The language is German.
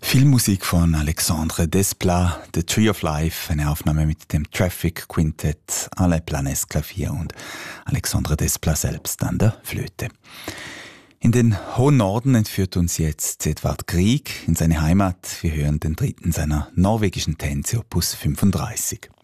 Filmmusik von Alexandre Desplat, The Tree of Life, eine Aufnahme mit dem Traffic Quintett, Alain Planès Klavier und Alexandre Desplat selbst an der Flöte. In den hohen Norden entführt uns jetzt Edvard Grieg in seine Heimat. Wir hören den dritten seiner norwegischen Tänze, Opus 35.